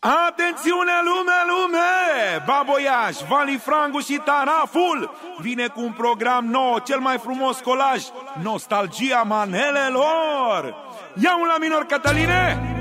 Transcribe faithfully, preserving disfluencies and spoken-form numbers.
Atențiune lume, lume! Baboiaș, Vali Frangu și Taraful vine cu un program nou, cel mai frumos colaj, nostalgia manelelor. Ia un la minor, Cătăline!